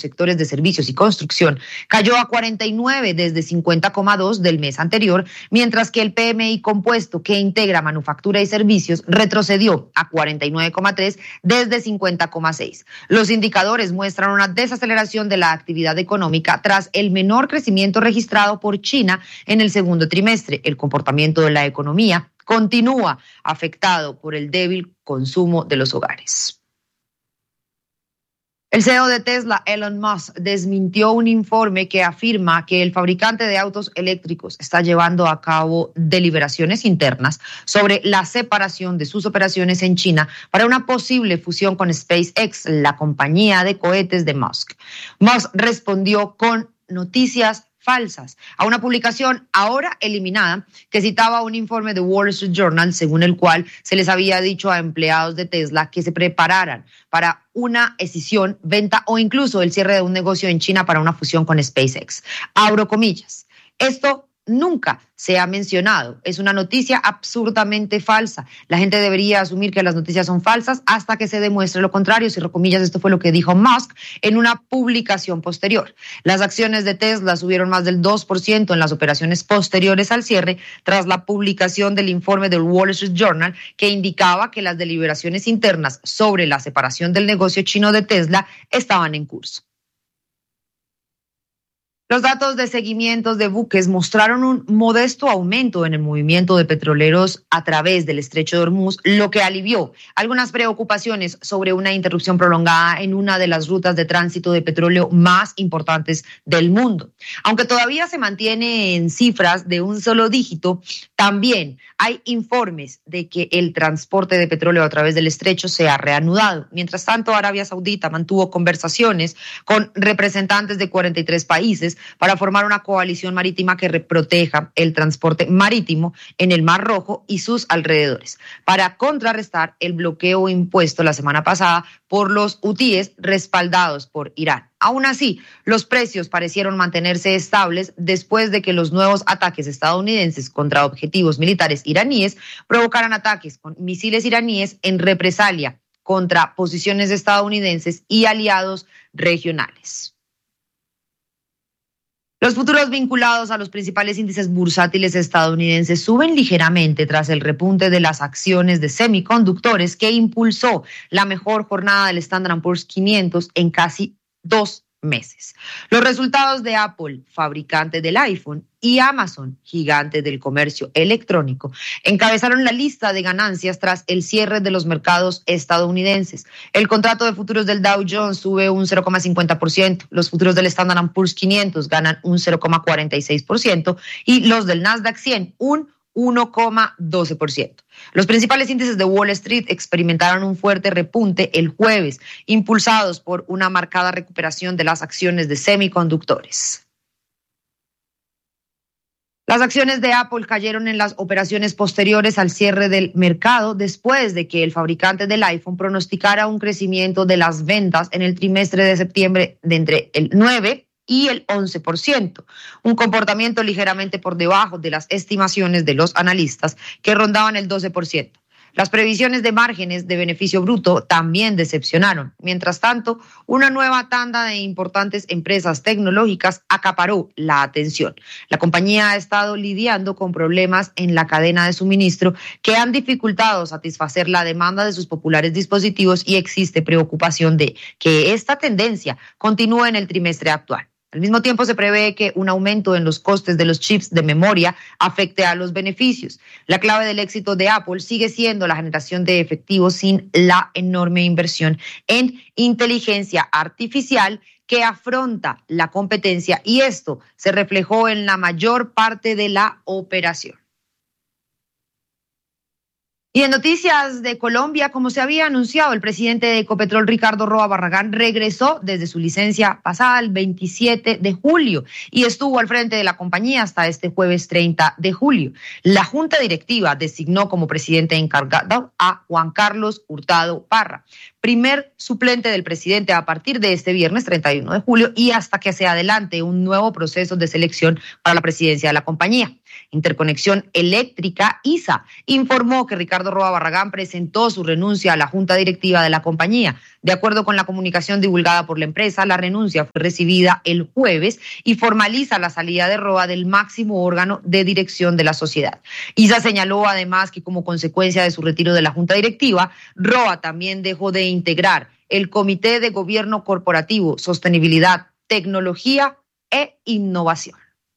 sectores de servicios y construcción cayó a 49 desde 50,2 del mes anterior, mientras que el PMI compuesto que integra manufactura y servicios retrocedió a 49,3 desde 50,6. Los indicadores muestran una desaceleración de la actividad económica tras el menor crecimiento registrado por China en el segundo trimestre. El comportamiento de la economía continúa afectado por el débil consumo de los hogares. El CEO de Tesla, Elon Musk, desmintió un informe que afirma que el fabricante de autos eléctricos está llevando a cabo deliberaciones internas sobre la separación de sus operaciones en China para una posible fusión con SpaceX, la compañía de cohetes de Musk. Musk respondió con noticias falsas a una publicación ahora eliminada que citaba un informe de Wall Street Journal según el cual se les había dicho a empleados de Tesla que se prepararan para una escisión, venta o incluso el cierre de un negocio en China para una fusión con SpaceX. Abro comillas. Esto nunca se ha mencionado. Es una noticia absurdamente falsa. La gente debería asumir que las noticias son falsas hasta que se demuestre lo contrario. Cierro comillas, esto fue lo que dijo Musk en una publicación posterior. Las acciones de Tesla subieron más del 2% en las operaciones posteriores al cierre tras la publicación del informe del Wall Street Journal que indicaba que las deliberaciones internas sobre la separación del negocio chino de Tesla estaban en curso. Los datos de seguimientos de buques mostraron un modesto aumento en el movimiento de petroleros a través del estrecho de Hormuz, lo que alivió algunas preocupaciones sobre una interrupción prolongada en una de las rutas de tránsito de petróleo más importantes del mundo. Aunque todavía se mantiene en cifras de un solo dígito, también hay informes de que el transporte de petróleo a través del estrecho se ha reanudado. Mientras tanto, Arabia Saudita mantuvo conversaciones con representantes de 43 países para formar una coalición marítima que proteja el transporte marítimo en el Mar Rojo y sus alrededores, para contrarrestar el bloqueo impuesto la semana pasada por los hutíes respaldados por Irán. Aún así, los precios parecieron mantenerse estables después de que los nuevos ataques estadounidenses contra objetivos militares iraníes provocaran ataques con misiles iraníes en represalia contra posiciones estadounidenses y aliados regionales. Los futuros vinculados a los principales índices bursátiles estadounidenses suben ligeramente tras el repunte de las acciones de semiconductores que impulsó la mejor jornada del Standard & Poor's 500 en casi 2 meses. Los resultados de Apple, fabricante del iPhone, y Amazon, gigante del comercio electrónico, encabezaron la lista de ganancias tras el cierre de los mercados estadounidenses. El contrato de futuros del Dow Jones sube un 0,50%, los futuros del Standard & Poor's 500 ganan un 0,46% y los del Nasdaq 100 un 1,12%. Los principales índices de Wall Street experimentaron un fuerte repunte el jueves, impulsados por una marcada recuperación de las acciones de semiconductores. Las acciones de Apple cayeron en las operaciones posteriores al cierre del mercado después de que el fabricante del iPhone pronosticara un crecimiento de las ventas en el trimestre de septiembre de entre el 9 y el 11%, un comportamiento ligeramente por debajo de las estimaciones de los analistas que rondaban el 12%. Las previsiones de márgenes de beneficio bruto también decepcionaron. Mientras tanto, una nueva tanda de importantes empresas tecnológicas acaparó la atención. La compañía ha estado lidiando con problemas en la cadena de suministro que han dificultado satisfacer la demanda de sus populares dispositivos y existe preocupación de que esta tendencia continúe en el trimestre actual. Al mismo tiempo, se prevé que un aumento en los costes de los chips de memoria afecte a los beneficios. La clave del éxito de Apple sigue siendo la generación de efectivo sin la enorme inversión en inteligencia artificial que afronta la competencia, y esto se reflejó en la mayor parte de la operación. Y en noticias de Colombia, como se había anunciado, el presidente de Ecopetrol, Ricardo Roa Barragán, regresó desde su licencia pasada el 27 de julio y estuvo al frente de la compañía hasta este jueves 30 de julio. La junta directiva designó como presidente encargado a Juan Carlos Hurtado Parra, primer suplente del presidente a partir de este viernes 31 de julio y hasta que se adelante un nuevo proceso de selección para la presidencia de la compañía. Interconexión Eléctrica, ISA, informó que Ricardo Ricardo Roa Barragán presentó su renuncia a la junta directiva de la compañía. De acuerdo con la comunicación divulgada por la empresa, la renuncia fue recibida el jueves y formaliza la salida de Roa del máximo órgano de dirección de la sociedad. ISA señaló además que como consecuencia de su retiro de la junta directiva, Roa también dejó de integrar el Comité de Gobierno Corporativo, Sostenibilidad, Tecnología e Innovación.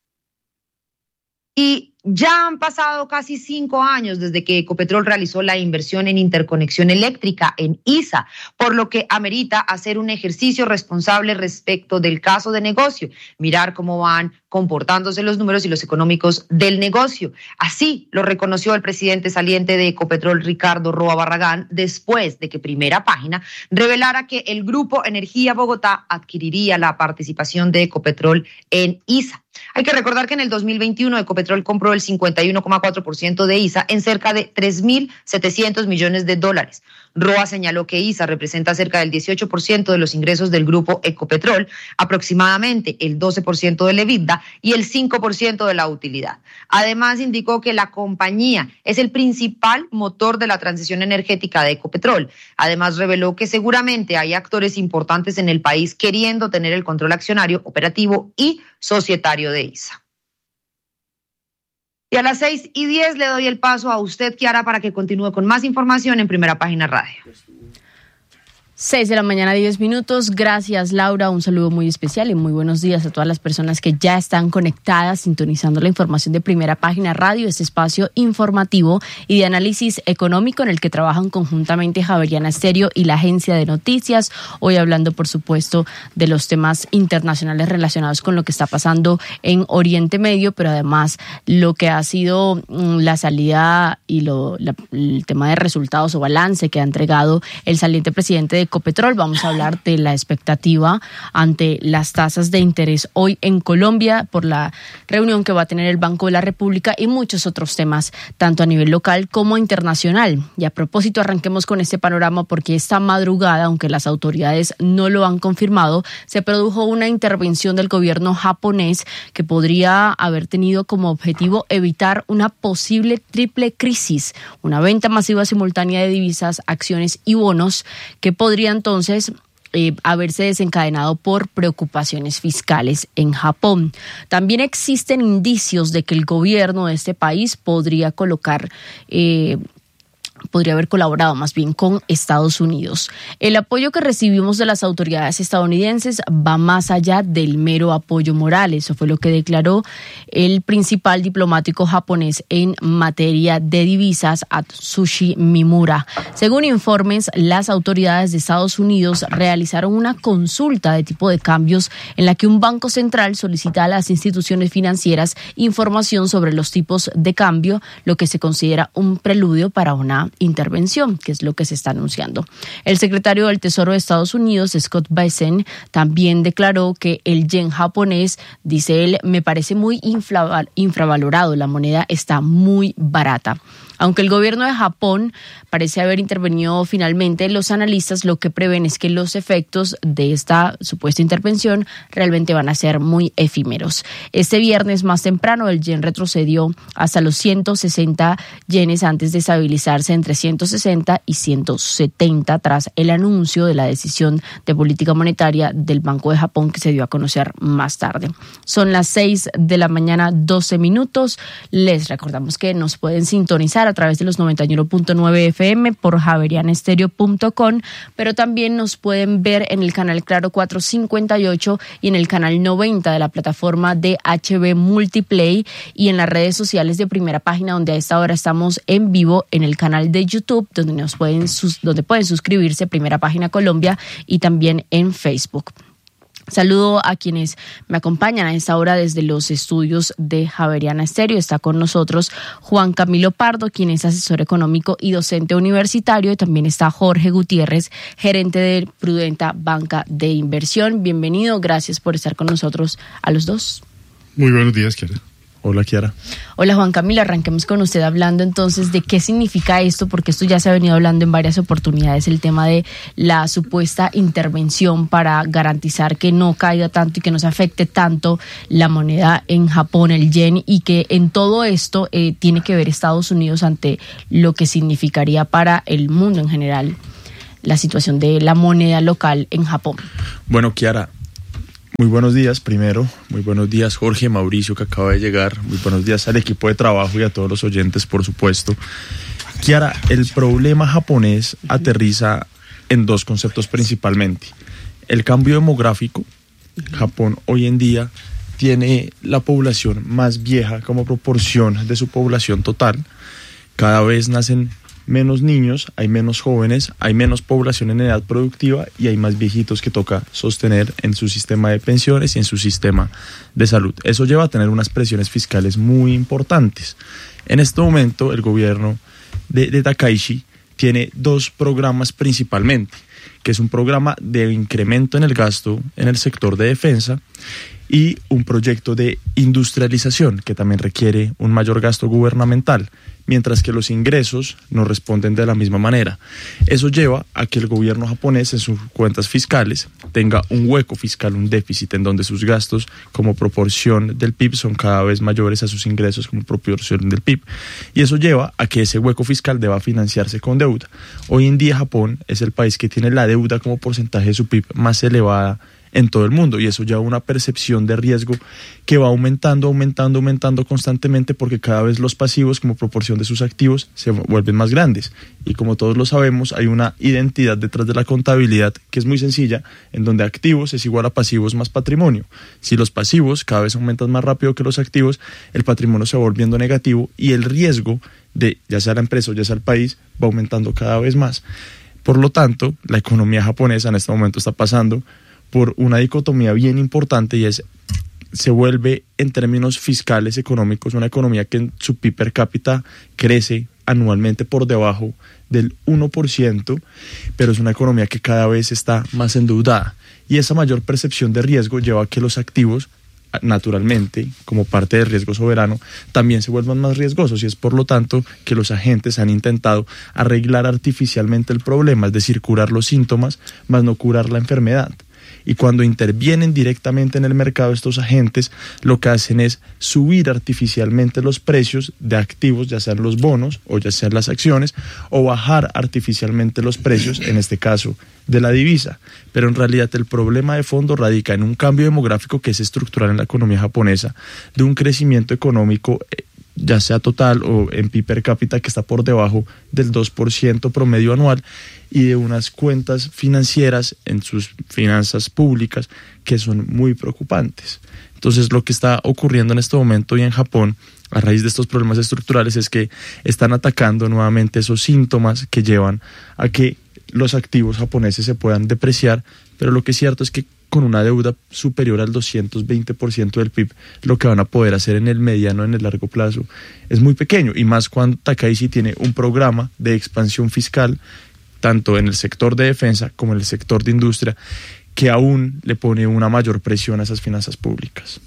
Y ya han pasado casi 5 años desde que Ecopetrol realizó la inversión en interconexión eléctrica en ISA, por lo que amerita hacer un ejercicio responsable respecto del caso de negocio, mirar cómo van comportándose los números y los económicos del negocio. Así lo reconoció el presidente saliente de Ecopetrol, Ricardo Roa Barragán, después de que Primera Página revelara que el Grupo Energía Bogotá adquiriría la participación de Ecopetrol en ISA. Hay que recordar que en el 2021 Ecopetrol compró el 51,4% de ISA en cerca de $3.700 millones. Roa señaló que ISA representa cerca del 18% de los ingresos del grupo Ecopetrol, aproximadamente el 12% del EBITDA y el 5% de la utilidad. Además, indicó que la compañía es el principal motor de la transición energética de Ecopetrol. Además, reveló que seguramente hay actores importantes en el país queriendo tener el control accionario, operativo y societario de ISA. Y a las 6:10 le doy el paso a usted, Kiara, para que continúe con más información en Primera Página Radio. 6 de la mañana, 10 minutos. Gracias, Laura. Un saludo muy especial y muy buenos días a todas las personas que ya están conectadas, sintonizando la información de Primera Página Radio, este espacio informativo y de análisis económico en el que trabajan conjuntamente Javeriana Estéreo y la agencia de noticias. Hoy hablando, por supuesto, de los temas internacionales relacionados con lo que está pasando en Oriente Medio, pero además lo que ha sido la salida y el tema de resultados o balance que ha entregado el saliente presidente de Ecopetrol. Vamos a hablar de la expectativa ante las tasas de interés hoy en Colombia por la reunión que va a tener el Banco de la República y muchos otros temas, tanto a nivel local como internacional. Y a propósito, arranquemos con este panorama porque esta madrugada, aunque las autoridades no lo han confirmado, se produjo una intervención del gobierno japonés que podría haber tenido como objetivo evitar una posible triple crisis, una venta masiva simultánea de divisas, acciones y bonos que podría entonces haberse desencadenado por preocupaciones fiscales en Japón. También existen indicios de que el gobierno de este país podría haber colaborado más bien con Estados Unidos. El apoyo que recibimos de las autoridades estadounidenses va más allá del mero apoyo moral. Eso fue lo que declaró el principal diplomático japonés en materia de divisas, Atsushi Mimura. Según informes, las autoridades de Estados Unidos realizaron una consulta de tipo de cambios en la que un banco central solicita a las instituciones financieras información sobre los tipos de cambio, lo que se considera un preludio para una intervención, que es lo que se está anunciando. El secretario del Tesoro de Estados Unidos, Scott Bessent, también declaró que el yen japonés, dice él, me parece muy infravalorado, la moneda está muy barata. Aunque el gobierno de Japón parece haber intervenido finalmente, los analistas lo que prevén es que los efectos de esta supuesta intervención realmente van a ser muy efímeros. Este viernes más temprano el yen retrocedió hasta los 160 yenes antes de estabilizarse entre 160 y 170 tras el anuncio de la decisión de política monetaria del Banco de Japón que se dio a conocer más tarde. Son las 6 de la mañana, 12 minutos. Les recordamos que nos pueden sintonizar a través de los 91.9 FM por javerianestereo.com, pero también nos pueden ver en el canal Claro 458 y en el canal 90 de la plataforma de HB Multiplay y en las redes sociales de Primera Página, donde a esta hora estamos en vivo en el canal de YouTube, donde pueden suscribirse Primera Página Colombia y también en Facebook. Saludo a quienes me acompañan a esta hora desde los estudios de Javeriana Estéreo. Está con nosotros Juan Camilo Pardo, quien es asesor económico y docente universitario. Y también está Jorge Gutiérrez, gerente de Prudenta Banca de Inversión. Bienvenido, gracias por estar con nosotros a los dos. Muy buenos días, Kiara. Hola, Kiara. Hola, Juan Camilo. Arranquemos con usted hablando entonces de qué significa esto, porque esto ya se ha venido hablando en varias oportunidades, el tema de la supuesta intervención para garantizar que no caiga tanto y que no se afecte tanto la moneda en Japón, el yen, y que en todo esto tiene que ver Estados Unidos ante lo que significaría para el mundo en general la situación de la moneda local en Japón. Bueno, Kiara, muy buenos días primero, muy buenos días Jorge, Mauricio que acaba de llegar, muy buenos días al equipo de trabajo y a todos los oyentes, por supuesto. Kiara, el problema japonés aterriza en dos conceptos principalmente. El cambio demográfico. Japón hoy en día tiene la población más vieja como proporción de su población total. Cada vez nacen menos niños, hay menos jóvenes, hay menos población en edad productiva y hay más viejitos que toca sostener en su sistema de pensiones y en su sistema de salud. Eso lleva a tener unas presiones fiscales muy importantes. En este momento el gobierno de Takaichi tiene dos programas principalmente, que es un programa de incremento en el gasto en el sector de defensa y un proyecto de industrialización que también requiere un mayor gasto gubernamental, mientras que los ingresos no responden de la misma manera. Eso lleva a que el gobierno japonés en sus cuentas fiscales tenga un hueco fiscal, un déficit, en donde sus gastos como proporción del PIB son cada vez mayores a sus ingresos como proporción del PIB. Y eso lleva a que ese hueco fiscal deba financiarse con deuda. Hoy en día Japón es el país que tiene la deuda como porcentaje de su PIB más elevada en todo el mundo, y eso lleva a una percepción de riesgo que va aumentando constantemente, porque cada vez los pasivos como proporción de sus activos se vuelven más grandes. Y como todos lo sabemos, hay una identidad detrás de la contabilidad que es muy sencilla, en donde activos es igual a pasivos más patrimonio. Si los pasivos cada vez aumentan más rápido que los activos, el patrimonio se va volviendo negativo y el riesgo de ya sea la empresa o ya sea el país va aumentando cada vez más. Por lo tanto, la economía japonesa en este momento está pasando por una dicotomía bien importante, y se vuelve en términos fiscales económicos una economía que en su PIB per cápita crece anualmente por debajo del 1%, pero es una economía que cada vez está más endeudada, y esa mayor percepción de riesgo lleva a que los activos, naturalmente, como parte del riesgo soberano, también se vuelvan más riesgosos, y es por lo tanto que los agentes han intentado arreglar artificialmente el problema, es decir, curar los síntomas, más no curar la enfermedad. Y cuando intervienen directamente en el mercado, estos agentes lo que hacen es subir artificialmente los precios de activos, ya sean los bonos o ya sean las acciones, o bajar artificialmente los precios, en este caso, de la divisa. Pero en realidad el problema de fondo radica en un cambio demográfico que es estructural en la economía japonesa, de un crecimiento económico ya sea total o en PIB per cápita que está por debajo del 2% promedio anual, y de unas cuentas financieras en sus finanzas públicas que son muy preocupantes. Entonces lo que está ocurriendo en este momento y en Japón a raíz de estos problemas estructurales es que están atacando nuevamente esos síntomas que llevan a que los activos japoneses se puedan depreciar, pero lo que es cierto es que con una deuda superior al 220% del PIB, lo que van a poder hacer en el mediano, en el largo plazo, es muy pequeño, y más cuando Takaichi tiene un programa de expansión fiscal, tanto en el sector de defensa como en el sector de industria, que aún le pone una mayor presión a esas finanzas públicas.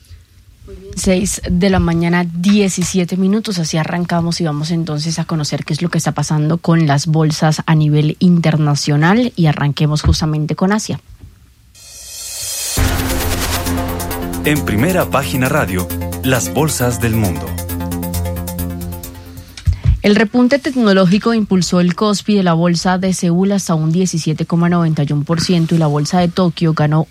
6:17 a.m, así arrancamos y vamos entonces a conocer qué es lo que está pasando con las bolsas a nivel internacional, y arranquemos justamente con Asia. En Primera Página Radio, las bolsas del mundo. El repunte tecnológico impulsó el Kospi de la bolsa de Seúl hasta un 17,91% y la bolsa de Tokio ganó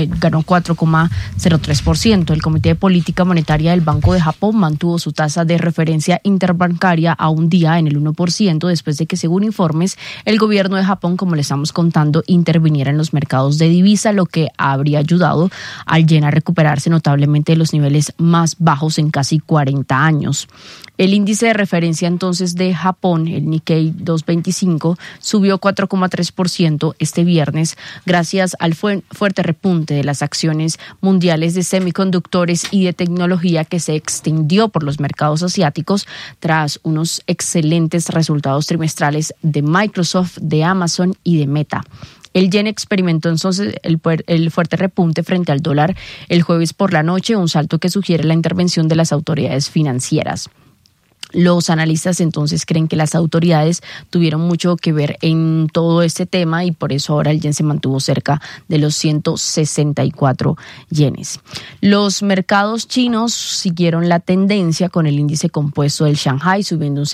4,03%. El Comité de Política Monetaria del Banco de Japón mantuvo su tasa de referencia interbancaria a un día en el 1%, después de que, según informes, el gobierno de Japón, como le estamos contando, interviniera en los mercados de divisa, lo que habría ayudado al yen a recuperarse notablemente de los niveles más bajos en casi 40 años. El índice de referencia entonces entonces de Japón, el Nikkei 225, subió 4,3% este viernes gracias al fuerte repunte de las acciones mundiales de semiconductores y de tecnología que se extendió por los mercados asiáticos tras unos excelentes resultados trimestrales de Microsoft, de Amazon y de Meta. El yen experimentó entonces el fuerte repunte frente al dólar el jueves por la noche, un salto que sugiere la intervención de las autoridades financieras. Los analistas entonces creen que las autoridades tuvieron mucho que ver en todo este tema y por eso ahora el yen se mantuvo cerca de los 164 yenes. Los mercados chinos siguieron la tendencia con el índice compuesto del Shanghai subiendo un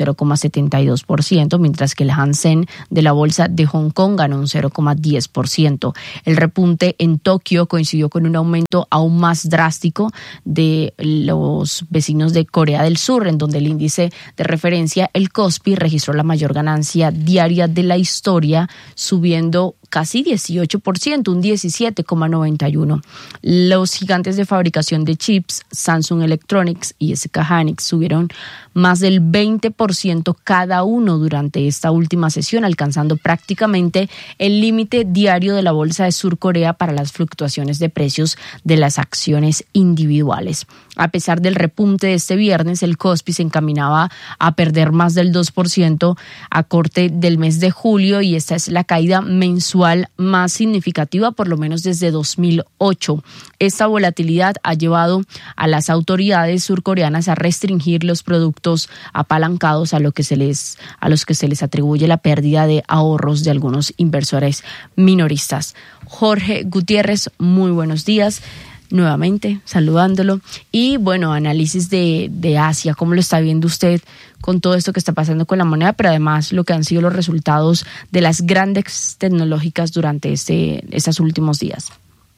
0,72%, mientras que el Hansen de la bolsa de Hong Kong ganó un 0,10%. El repunte en Tokio coincidió con un aumento aún más drástico de los vecinos de Corea del Sur, en donde el índice de referencia, el Kospi, registró la mayor ganancia diaria de la historia, subiendo casi 18%, un 17,91%. Los gigantes de fabricación de chips, Samsung Electronics y SK Hynix, subieron más del 20% cada uno durante esta última sesión, alcanzando prácticamente el límite diario de la bolsa de Sur Corea para las fluctuaciones de precios de las acciones individuales. A pesar del repunte de este viernes, el Kospi se encaminaba a perder más del 2% a corte del mes de julio y esta es la caída mensual más significativa por lo menos desde 2008. Esta volatilidad ha llevado a las autoridades surcoreanas a restringir los productos apalancados a los que se les atribuye la pérdida de ahorros de algunos inversores minoristas. Jorge Gutiérrez, muy buenos días. Nuevamente, saludándolo. Y bueno, análisis de Asia, ¿cómo lo está viendo usted con todo esto que está pasando con la moneda, pero además lo que han sido los resultados de las grandes tecnológicas durante estos últimos días?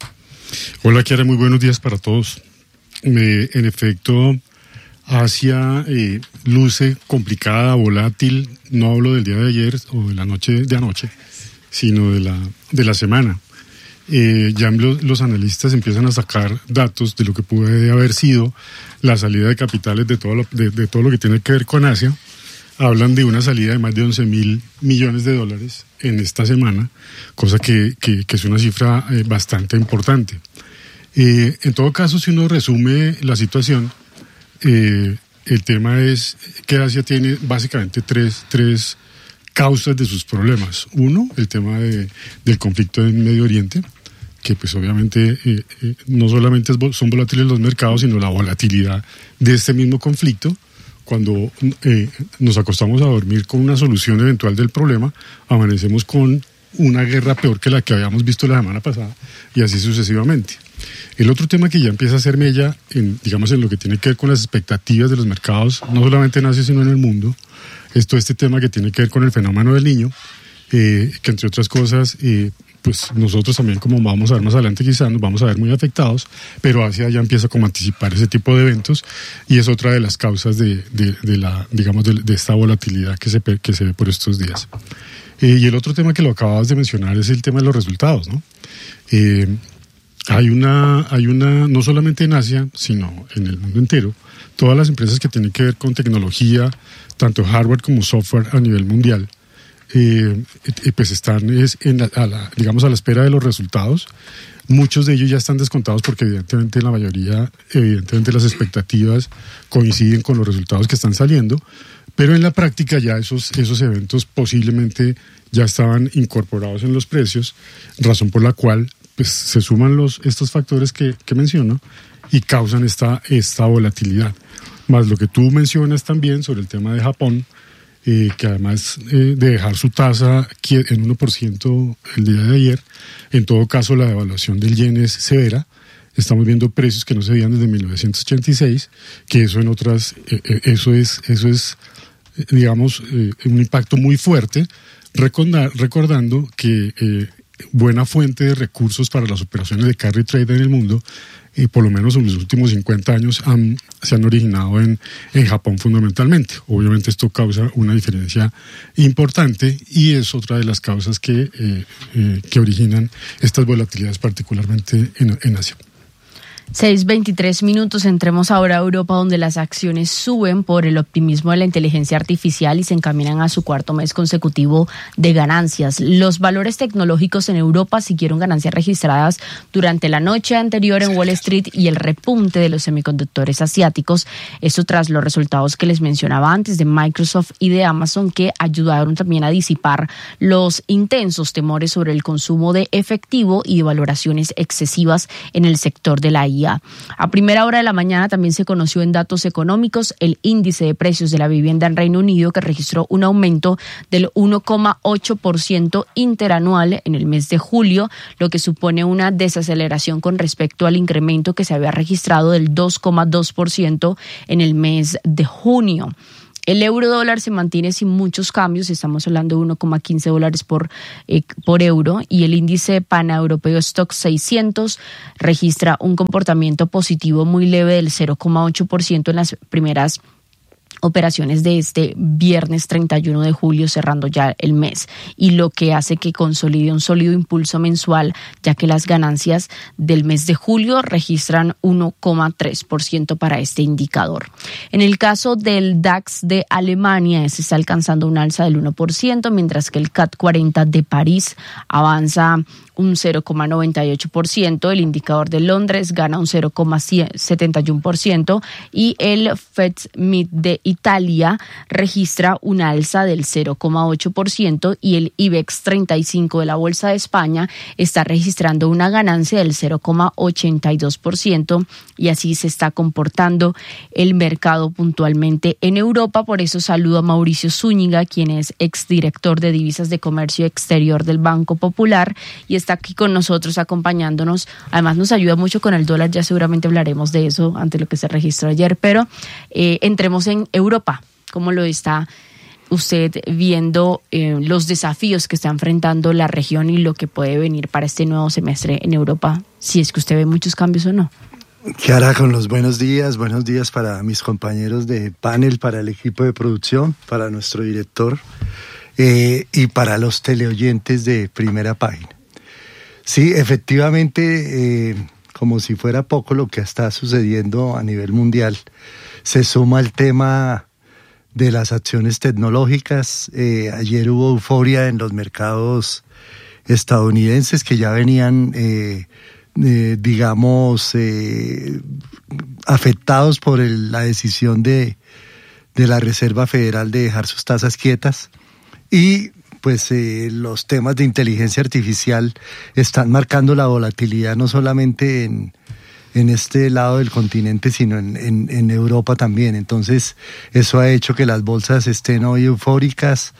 Hola, Kiara, muy buenos días para todos. En efecto, Asia luce complicada, volátil. No hablo del día de ayer o de la noche de anoche, sino de la semana. Ya los analistas empiezan a sacar datos de lo que puede haber sido la salida de capitales de todo lo que tiene que ver con Asia. Hablan de una salida de más de 11.000 millones de dólares en esta semana, cosa que es una cifra bastante importante. En todo caso, si uno resume la situación, el tema es que Asia tiene básicamente tres causas de sus problemas. Uno, el tema del conflicto en Medio Oriente, que pues obviamente no solamente son volátiles los mercados, sino la volatilidad de este mismo conflicto. Cuando nos acostamos a dormir con una solución eventual del problema, amanecemos con una guerra peor que la que habíamos visto la semana pasada y así sucesivamente. El otro tema que ya empieza a hacer mella en lo que tiene que ver con las expectativas de los mercados, no solamente en Asia sino en el mundo, es todo este tema que tiene que ver con el fenómeno del Niño, que entre otras cosas pues nosotros también, como vamos a ver más adelante, quizás nos vamos a ver muy afectados, pero Asia ya empieza como a anticipar ese tipo de eventos y es otra de las causas de esta volatilidad que se ve por estos días. Y el otro tema que lo acababas de mencionar es el tema de los resultados, ¿no? Hay una, no solamente en Asia, sino en el mundo entero, todas las empresas que tienen que ver con tecnología, tanto hardware como software a nivel mundial, pues están a la espera de los resultados. Muchos de ellos ya están descontados porque evidentemente la mayoría, las expectativas coinciden con los resultados que están saliendo, pero en la práctica ya esos eventos posiblemente ya estaban incorporados en los precios, razón por la cual pues se suman estos factores que menciono y causan esta volatilidad. Más lo que tú mencionas también sobre el tema de Japón, que además de dejar su tasa en 1% el día de ayer, en todo caso la devaluación del yen es severa. Estamos viendo precios que no se veían desde 1986, que eso es un impacto muy fuerte, recordando que buena fuente de recursos para las operaciones de carry trade en el mundo, por lo menos en los últimos 50 años se han originado en Japón fundamentalmente. Obviamente esto causa una diferencia importante y es otra de las causas que originan estas volatilidades particularmente en Asia. 6:23. Entremos ahora a Europa, donde las acciones suben por el optimismo de la inteligencia artificial y se encaminan a su cuarto mes consecutivo de ganancias. Los valores tecnológicos en Europa siguieron ganancias registradas durante la noche anterior en Wall Street y el repunte de los semiconductores asiáticos. Esto tras los resultados que les mencionaba antes de Microsoft y de Amazon, que ayudaron también a disipar los intensos temores sobre el consumo de efectivo y de valoraciones excesivas en el sector de la IA. A primera hora de la mañana también se conoció en datos económicos el índice de precios de la vivienda en Reino Unido, que registró un aumento del 1,8% interanual en el mes de julio, lo que supone una desaceleración con respecto al incremento que se había registrado del 2,2% en el mes de junio. El euro dólar se mantiene sin muchos cambios, estamos hablando de $1,15 por euro, y el índice paneuropeo Stoxx 600 registra un comportamiento positivo muy leve del 0,8% en las primeras operaciones de este viernes 31 de julio, cerrando ya el mes, y lo que hace que consolide un sólido impulso mensual, ya que las ganancias del mes de julio registran 1,3% para este indicador. En el caso del DAX de Alemania, se está alcanzando un alza del 1%, mientras que el CAC 40 de París avanza un 0,98%, el indicador de Londres gana un 0,71% y el FTSE de Italia registra un alza del 0,8% y el IBEX 35 de la Bolsa de España está registrando una ganancia del 0,82%, y así se está comportando el mercado puntualmente en Europa. Por eso saludo a Mauricio Zúñiga, quien es exdirector de Divisas de Comercio Exterior del Banco Popular y está aquí con nosotros acompañándonos. Además nos ayuda mucho con el dólar, ya seguramente hablaremos de eso ante lo que se registró ayer, pero entremos en Europa. ¿Cómo lo está usted viendo los desafíos que está enfrentando la región y lo que puede venir para este nuevo semestre en Europa, si es que usted ve muchos cambios o no? Kiara, con los buenos días para mis compañeros de panel, para el equipo de producción, para nuestro director y para los teleoyentes de Primera Página. Sí, efectivamente, como si fuera poco lo que está sucediendo a nivel mundial, se suma el tema de las acciones tecnológicas. Ayer hubo euforia en los mercados estadounidenses que ya venían, afectados por la decisión de la Reserva Federal de dejar sus tasas quietas, y pues los temas de inteligencia artificial están marcando la volatilidad no solamente en este lado del continente, sino en Europa también. Entonces eso ha hecho que las bolsas estén hoy eufóricas,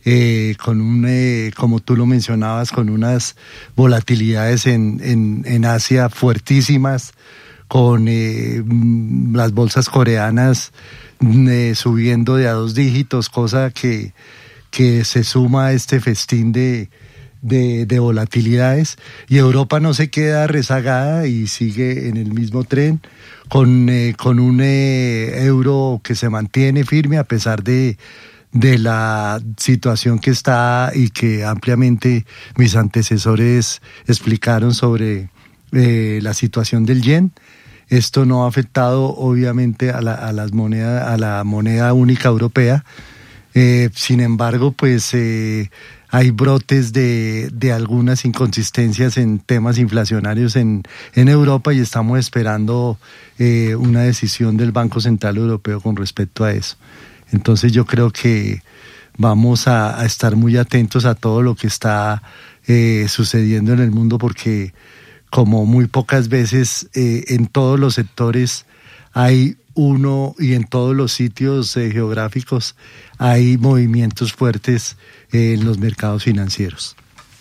como tú lo mencionabas, con unas volatilidades en Asia fuertísimas, con las bolsas coreanas subiendo de a 2 dígitos, cosa que se suma a este festín de volatilidades, y Europa no se queda rezagada y sigue en el mismo tren con un euro que se mantiene firme a pesar de la situación que está y que ampliamente mis antecesores explicaron sobre la situación del yen. Esto no ha afectado obviamente a la moneda única europea. Sin embargo, pues hay brotes de algunas inconsistencias en temas inflacionarios en Europa, y estamos esperando una decisión del Banco Central Europeo con respecto a eso. Entonces yo creo que vamos a estar muy atentos a todo lo que está sucediendo en el mundo, porque como muy pocas veces en todos los sectores hay y en todos los sitios geográficos hay movimientos fuertes en los mercados financieros.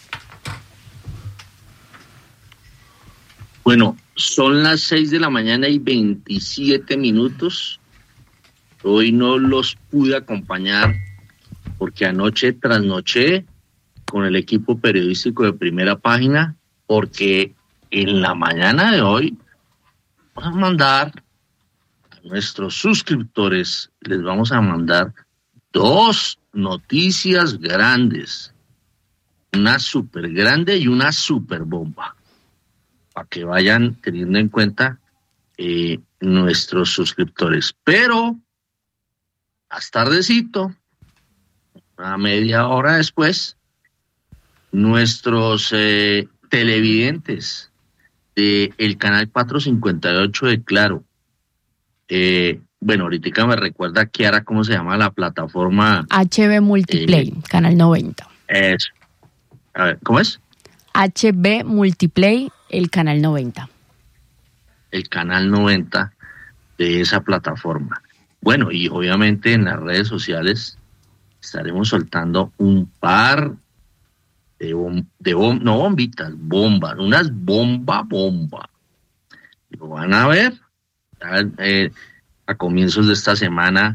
Bueno, son las 6:27 a.m. Hoy no los pude acompañar porque anoche trasnoché con el equipo periodístico de Primera Página, porque en la mañana de hoy vamos a mandar nuestros suscriptores, les vamos a mandar 2 noticias grandes, una súper grande y una súper bomba, para que vayan teniendo en cuenta nuestros suscriptores. Pero más tardecito, a media hora después, nuestros televidentes del canal 458 de Claro, bueno, ahorita me recuerda Kiara cómo se llama la plataforma. HB Multiplay, canal 90. Eso. A ver, ¿cómo es? HB Multiplay, el canal 90. El canal 90 de esa plataforma. Bueno, y obviamente en las redes sociales estaremos soltando un par no bombitas, bombas, unas bomba. Lo van a ver. A comienzos de esta semana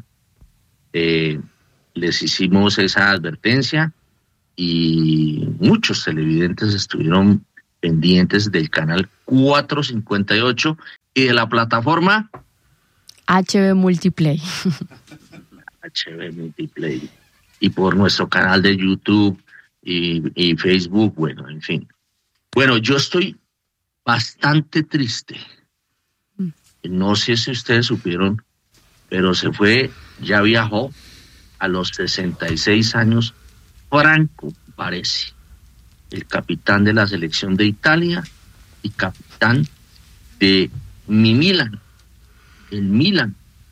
les hicimos esa advertencia y muchos televidentes estuvieron pendientes del canal 458 y de la plataforma HB Multiplay. HB Multiplay. Y por nuestro canal de YouTube y Facebook, bueno, en fin. Bueno, yo estoy bastante triste. No sé si ustedes supieron, pero ya viajó a los 66 años Franco Baresi, el capitán de la selección de Italia y capitán de mi Milan, el Milan.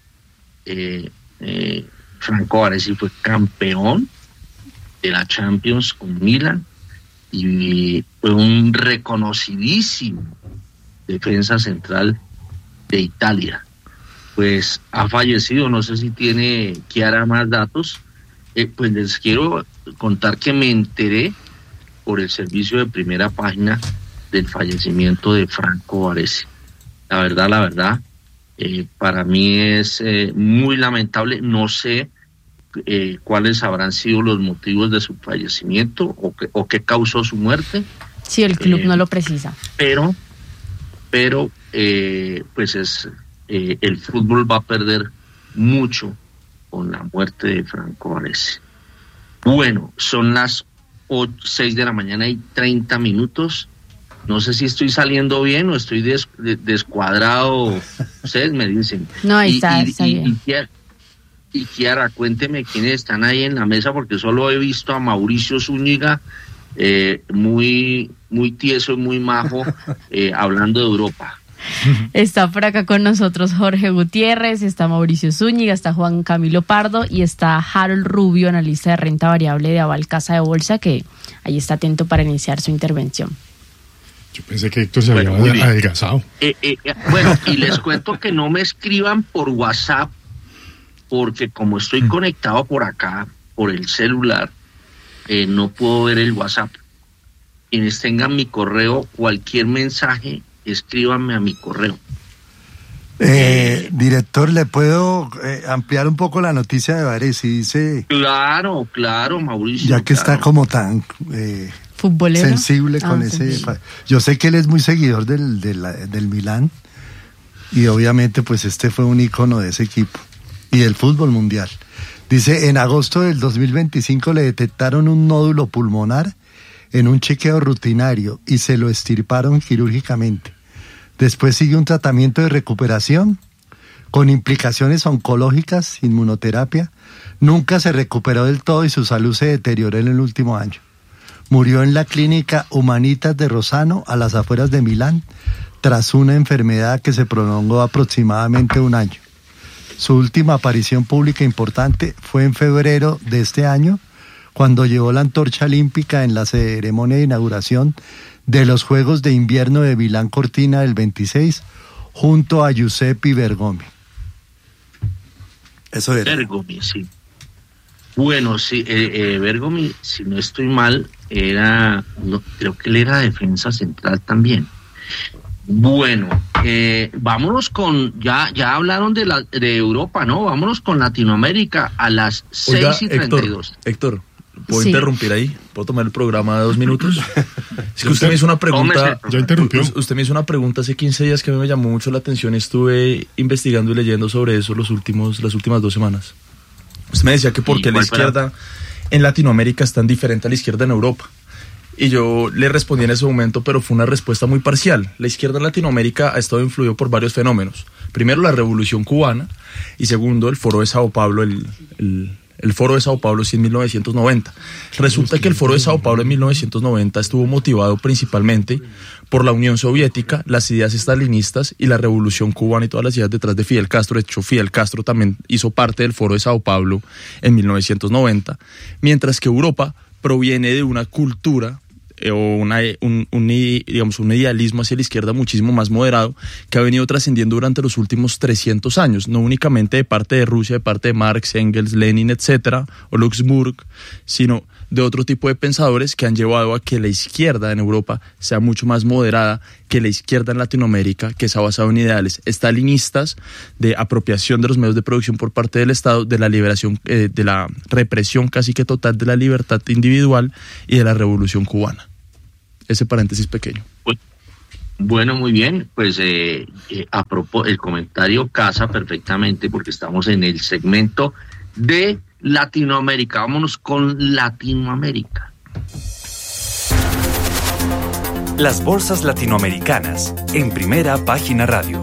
Franco Baresi fue campeón de la Champions con Milan y fue un reconocidísimo defensa central de Italia. Pues ha fallecido, no sé si tiene Kiara más datos. Pues les quiero contar que me enteré por el servicio de Primera Página del fallecimiento de Franco Baresi. La verdad, para mí es muy lamentable. No sé cuáles habrán sido los motivos de su fallecimiento o qué causó su muerte. Sí, el club no lo precisa. Pero pues el fútbol va a perder mucho con la muerte de Franco Baresi. Bueno, son las 6 de la mañana y 30 minutos. No sé si estoy saliendo bien o estoy descuadrado. Ustedes me dicen. No, está bien. Y Kiara, cuénteme quiénes están ahí en la mesa, porque solo he visto a Mauricio Zúñiga, muy tieso y muy majo, hablando de Europa. Está por acá con nosotros Jorge Gutiérrez, está Mauricio Zúñiga, está Juan Camilo Pardo y está Harold Rubio, analista de renta variable de Aval Casa de Bolsa, que ahí está atento para iniciar su intervención. Yo pensé que Héctor se había adelgazado. Bueno, y les cuento que no me escriban por WhatsApp, porque como estoy conectado por acá, por el celular, no puedo ver el WhatsApp. Quienes tengan mi correo, cualquier mensaje, escríbanme a mi correo. Director, ¿le puedo ampliar un poco la noticia de Baresi? Dice... Claro, Mauricio. Ya que está como tan... ¿futbolero? Sensible con ese... Yo sé que él es muy seguidor del Milán y obviamente pues este fue un ícono de ese equipo y del fútbol mundial. Dice, en agosto del 2025 le detectaron un nódulo pulmonar en un chequeo rutinario y se lo extirparon quirúrgicamente. Después sigue un tratamiento de recuperación con implicaciones oncológicas, inmunoterapia. Nunca se recuperó del todo y su salud se deterioró en el último año. Murió en la clínica Humanitas de Rossano, a las afueras de Milán, tras una enfermedad que se prolongó aproximadamente un año. Su última aparición pública importante fue en febrero de este año, cuando llevó la antorcha olímpica en la ceremonia de inauguración de los Juegos de Invierno de Milán Cortina del 26, junto a Giuseppe Bergomi. Eso era. Bergomi, sí. Bueno, sí, Bergomi, si no estoy mal, creo que él era defensa central también. Bueno, vámonos con, ya hablaron de Europa, ¿no? Vámonos con Latinoamérica a las 6:32. Héctor, ¿puedo interrumpir ahí? ¿Puedo tomar el programa de 2 minutos? Es que usted me hizo una pregunta. ¿Ya interrumpió? Usted me hizo una pregunta hace 15 días que a mí me llamó mucho la atención. Estuve investigando y leyendo sobre eso las últimas 2 semanas. Usted me decía que por qué la izquierda en Latinoamérica es tan diferente a la izquierda en Europa. Y yo le respondí en ese momento, pero fue una respuesta muy parcial. La izquierda en Latinoamérica ha estado influida por varios fenómenos. Primero, la Revolución Cubana, y segundo, el Foro de Sao Paulo, el Foro de Sao Paulo sí en 1990. Resulta que el Foro de Sao Paulo en 1990 estuvo motivado principalmente por la Unión Soviética, las ideas estalinistas y la Revolución Cubana y todas las ideas detrás de Fidel Castro. De hecho, Fidel Castro también hizo parte del Foro de Sao Paulo en 1990, mientras que Europa proviene de una cultura o un idealismo hacia la izquierda muchísimo más moderado que ha venido trascendiendo durante los últimos 300 años, no únicamente de parte de Rusia, de parte de Marx, Engels, Lenin, etcétera, o Luxemburg, sino de otro tipo de pensadores que han llevado a que la izquierda en Europa sea mucho más moderada que la izquierda en Latinoamérica, que se ha basado en ideales estalinistas de apropiación de los medios de producción por parte del Estado, de la liberación, de la represión casi que total de la libertad individual y de la Revolución Cubana. Ese paréntesis pequeño. Bueno, muy bien, pues a propósito, el comentario casa perfectamente porque estamos en el segmento de Latinoamérica. Vámonos con Latinoamérica. Las bolsas latinoamericanas en Primera Página Radio.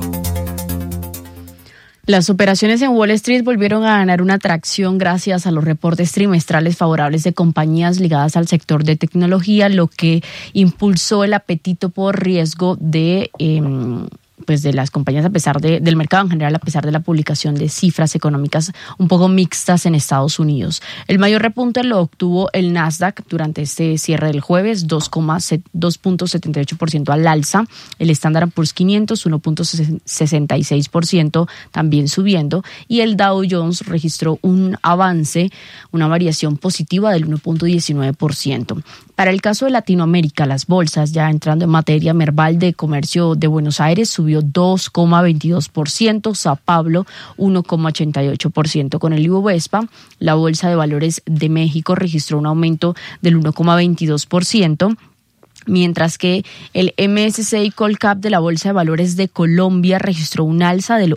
Las operaciones en Wall Street volvieron a ganar una tracción gracias a los reportes trimestrales favorables de compañías ligadas al sector de tecnología, lo que impulsó el apetito por riesgo de las compañías, a pesar del mercado en general, a pesar de la publicación de cifras económicas un poco mixtas en Estados Unidos. El mayor repunte lo obtuvo el Nasdaq durante este cierre del jueves, 2.78% al alza. El Standard & Poor's 500, 1.66%, también subiendo. Y el Dow Jones registró un avance, una variación positiva del 1.19%. Para el caso de Latinoamérica, las bolsas, ya entrando en materia, Merval de Comercio de Buenos Aires subió 2,22%, Sao Paulo 1,88%. Con el Ibovespa, la Bolsa de Valores de México registró un aumento del 1,22%. Mientras que el MSCI Colcap de la Bolsa de Valores de Colombia registró un alza del